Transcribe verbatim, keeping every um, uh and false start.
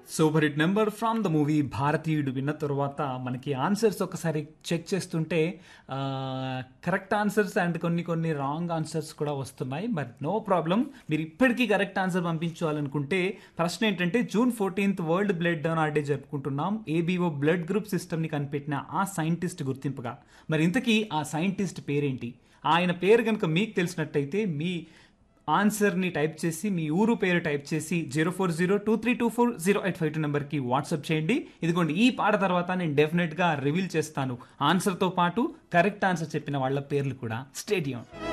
Super hit number from the movie భారతీయుడు విన్న తర్వాత మనకి ఆన్సర్స్ ఒకసారి చెక్ చేస్తుంటే కరెక్ట్ ఆన్సర్స్ అండ్ కొన్ని కొన్ని రాంగ్ ఆన్సర్స్ కూడా వస్తున్నాయి. బట్ నో ప్రాబ్లం, మీరు ఇప్పటికీ కరెక్ట్ ఆన్సర్ పంపించాలనుకుంటే ప్రశ్న ఏంటంటే June fourteenth world blood donor day జరుపుకుంటున్నాం. ఏబీఓ బ్లడ్ గ్రూప్ సిస్టమ్ని కనిపెట్టిన ఆ సైంటిస్ట్ గుర్తింపుగా. మరి ఇంతకీ ఆ సైంటిస్ట్ పేరేంటి? ఆయన పేరు కనుక మీకు తెలిసినట్టయితే మీ ఆన్సర్ని టైప్ చేసి మీ ఊరు పేరు టైప్ చేసి zero four zero two three two four zero eight five two నెంబర్కి వాట్సాప్ చేయండి. ఇదిగోండి, ఈ పాట తర్వాత నేను డెఫినెట్గా రివీల్ చేస్తాను ఆన్సర్తో పాటు కరెక్ట్ ఆన్సర్ చెప్పిన వాళ్ళ పేర్లు కూడా. స్టేడియం